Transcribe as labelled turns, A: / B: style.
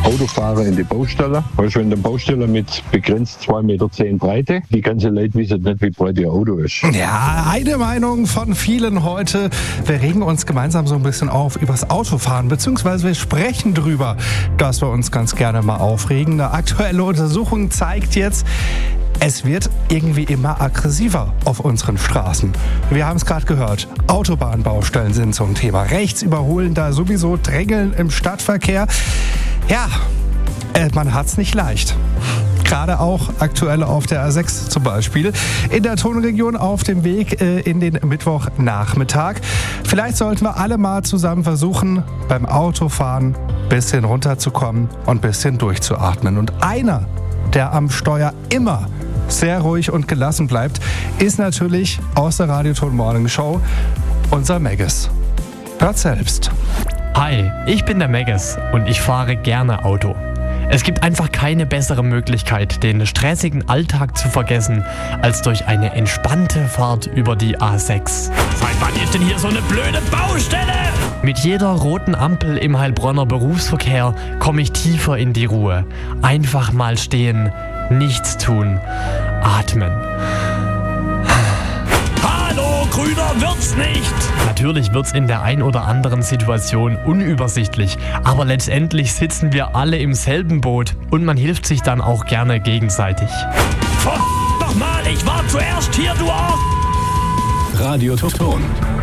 A: Autofahrer in die Baustelle. Weißt du, in der Baustelle mit begrenzt 2,10 Meter Breite, die ganze Leute wissen nicht, wie breit ihr Auto ist.
B: Ja, eine Meinung von vielen heute. Wir regen uns gemeinsam so ein bisschen auf übers Autofahren, beziehungsweise wir sprechen drüber, dass wir uns ganz gerne mal aufregen. Eine aktuelle Untersuchung zeigt jetzt, es wird irgendwie immer aggressiver auf unseren Straßen. Wir haben es gerade gehört, Autobahnbaustellen sind so ein Thema. Rechts überholen, da sowieso Drängeln im Stadtverkehr. Ja, man hat's nicht leicht. Gerade auch aktuell auf der A6 zum Beispiel. In der Tonregion auf dem Weg in den Mittwochnachmittag. Vielleicht sollten wir alle mal zusammen versuchen, beim Autofahren ein bisschen runterzukommen und ein bisschen durchzuatmen. Und einer, der am Steuer immer sehr ruhig und gelassen bleibt, ist natürlich aus der Radioton Morning Show unser Megges. Hört selbst.
C: Hi, ich bin der Megges und ich fahre gerne Auto. Es gibt einfach keine bessere Möglichkeit, den stressigen Alltag zu vergessen, als durch eine entspannte Fahrt über die A6. Seit wann ist denn hier so eine blöde Baustelle? Mit jeder roten Ampel im Heilbronner Berufsverkehr komme ich tiefer in die Ruhe. Einfach mal stehen, nichts tun, atmen. Hallo, grüner wird's nicht! Natürlich wird's in der ein oder anderen Situation unübersichtlich, aber letztendlich sitzen wir alle im selben Boot und man hilft sich dann auch gerne gegenseitig. Nochmal, ich war zuerst hier, du Arsch!
D: Radioton.